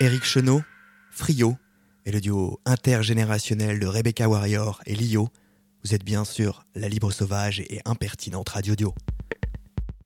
Éric Chenot, Frio et le duo intergénérationnel de Rebecca Warrior et Lio. Vous êtes bien sûr la libre sauvage et impertinente Radio Dio.